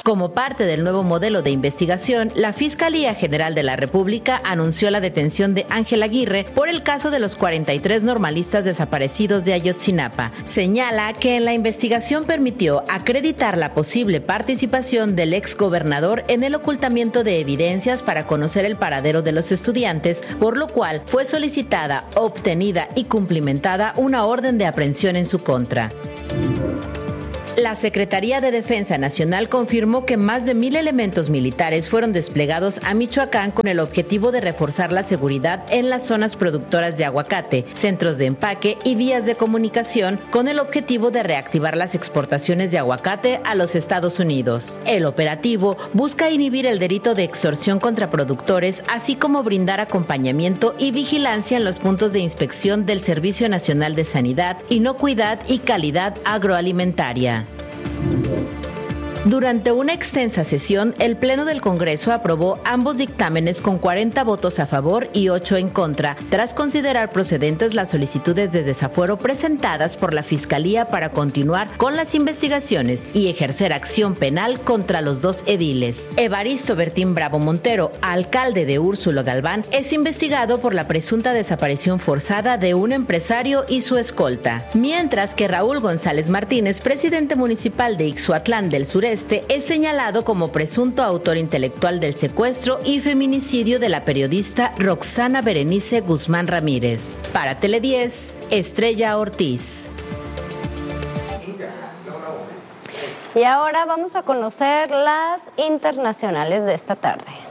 Como parte del nuevo modelo de investigación, la Fiscalía General de la República anunció la detención de Ángel Aguirre por el caso de los 43 normalistas desaparecidos de Ayotzinapa. Señala que en la investigación permitió acreditar la posible participación del exgobernador en el ocultamiento de evidencias para conocer el paradero de los estudiantes, por lo cual fue solicitada, obtenida y cumplimentada una orden de aprehensión en su contra. La Secretaría de Defensa Nacional confirmó que más de 1,000 elementos militares fueron desplegados a Michoacán con el objetivo de reforzar la seguridad en las zonas productoras de aguacate, centros de empaque y vías de comunicación, con el objetivo de reactivar las exportaciones de aguacate a los Estados Unidos. El operativo busca inhibir el delito de extorsión contra productores, así como brindar acompañamiento y vigilancia en los puntos de inspección del Servicio Nacional de Sanidad, Inocuidad y Calidad Agroalimentaria. Durante una extensa sesión, el Pleno del Congreso aprobó ambos dictámenes con 40 votos a favor y 8 en contra, tras considerar procedentes las solicitudes de desafuero presentadas por la Fiscalía para continuar con las investigaciones y ejercer acción penal contra los dos ediles. Evaristo Bertín Bravo Montero, alcalde de Úrsulo Galván, es investigado por la presunta desaparición forzada de un empresario y su escolta, mientras que Raúl González Martínez, presidente municipal de Ixhuatlán del Sureste, es señalado como presunto autor intelectual del secuestro y feminicidio de la periodista Roxana Berenice Guzmán Ramírez. Para Tele10, Estrella Ortiz. Y ahora vamos a conocer las internacionales de esta tarde.